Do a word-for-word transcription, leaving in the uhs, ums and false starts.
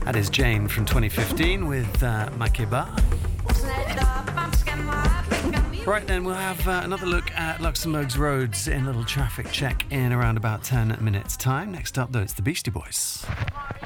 That is Jane from twenty fifteen with uh, Makeba. Right then, we'll have uh, another look at Luxembourg's roads in a little traffic check in around about ten minutes' time. Next up, though, it's the Beastie Boys.